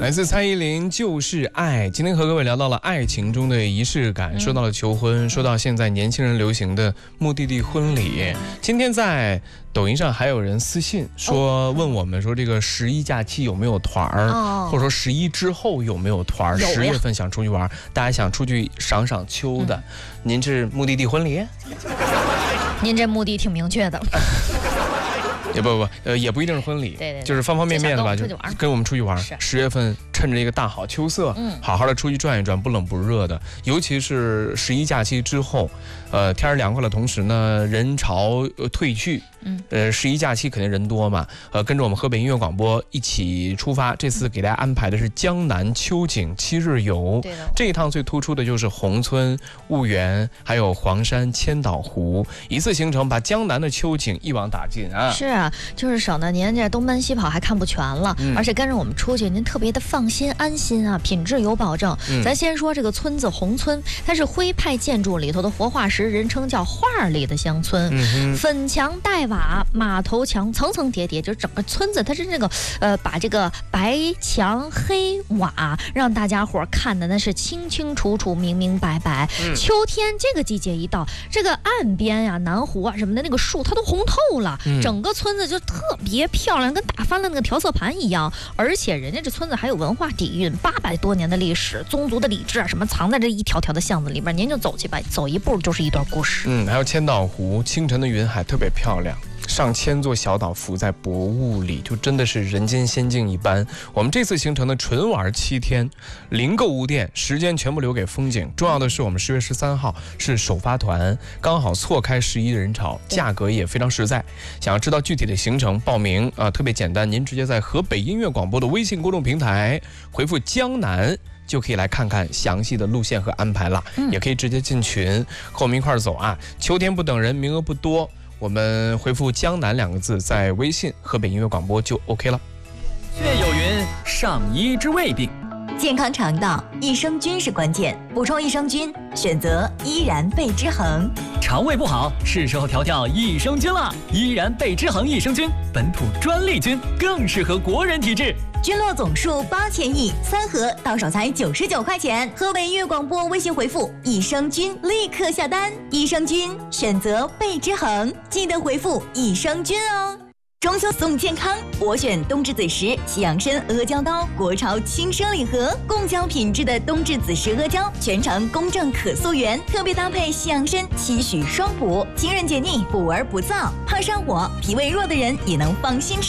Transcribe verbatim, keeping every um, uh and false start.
来自蔡依林就是爱。今天和各位聊到了爱情中的仪式感，嗯、说到了求婚，说到现在年轻人流行的目的地婚礼。今天在抖音上还有人私信说，问我们说这个十一假期有没有团儿、哦，或者说十一之后有没有团儿？十月份想出去玩，大家想出去赏赏秋的，嗯、您是目的地婚礼？ 您这目的挺明确的。 也不不呃也不一定是婚礼， 对对对， 就是方方面面的吧，就跟我们出去玩。十月份趁着一个大好秋色，嗯，好好的出去转一转，不冷不热的。尤其是十一假期之后，呃，天儿凉快了，同时呢，人潮退去，嗯，呃，十一假期肯定人多嘛，呃，跟着我们河北音乐广播一起出发。这次给大家安排的是江南秋景七日游，对的。这一趟最突出的就是宏村、婺源，还有黄山、千岛湖，一次行程把江南的秋景一网打尽啊！ 是啊。就是省得您这东奔西跑还看不全了，嗯、而且跟着我们出去，您特别的放心安心啊，品质有保证。嗯、咱先说这个村子宏村，它是徽派建筑里头的活化石，人称叫画里的乡村。嗯、粉墙黛瓦，马头墙层层叠叠，就整个村子它是这个呃，把这个白墙黑瓦让大家伙看的那是清清楚楚、明明白白。嗯、秋天这个季节一到，这个岸边呀、南湖啊什么的那个树，它都红透了，嗯、整个村子就特别漂亮，跟打翻了那个调色盘一样。而且人家这村子还有文化底蕴，八百多年的历史，宗族的礼制啊，什么藏在这一条条的巷子里边，您就走去吧，走一步就是一段故事。 嗯，还有千岛湖，清晨的云海特别漂亮。上千座小岛浮在薄雾里，就真的是人间仙境一般。我们这次行程呢，纯玩七天，零购物店，时间全部留给风景。重要的是，我们十月十三号是首发团，刚好错开十一人潮，价格也非常实在。想要知道具体的行程报名啊、呃，特别简单，您直接在河北音乐广播的微信公众平台回复江南，就可以来看看详细的路线和安排了。嗯、也可以直接进群和我们一块儿走啊。秋天不等人，名额不多。我们回复江南两个字，在微信河北音乐广播就 OK 了。 却有云，上医之未病， 健康肠道益生菌是关键，补充益生菌，选择依然贝之恒。 肠胃不好，是时候调调益生菌了。依然贝之恒益生菌，本土专利菌，更适合国人体质。 菌落总数八千亿，三盒到手才九十九块钱。河北音乐广播微信回复益生菌，立刻下单。益生菌选择贝之恒，记得回复益生菌哦。中秋送健康，我选冬至子时西洋参阿胶刀，国潮轻奢礼盒，贡胶品质的冬至子时阿胶，全程公正可溯源，特别搭配西洋参，期许双补，清润解腻，补而不燥，怕上火、脾胃弱的人也能放心吃。